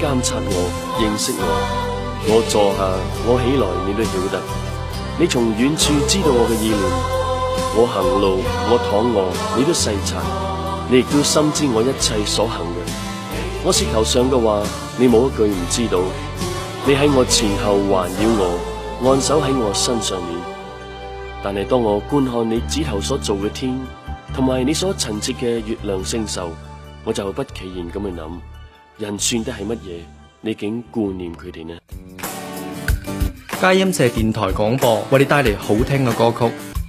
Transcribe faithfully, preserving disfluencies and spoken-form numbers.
監察我，認識我。我坐下，我起來，你都曉得。你從遠處知道我嘅意念。我行路，我躺臥，你都細察。你亦都深知我一切所行嘅。我舌頭上嘅話，你冇一句唔知道。你喺我前後環繞我，按手喺我身上面。但係當我觀看你指頭所做嘅天，同埋你所陳設嘅月亮星宿，我就不其然咁去諗，人算得係乜嘢？你竟顧念佢哋呢？ 佳音社電台廣播為你帶嚟好聽嘅歌曲。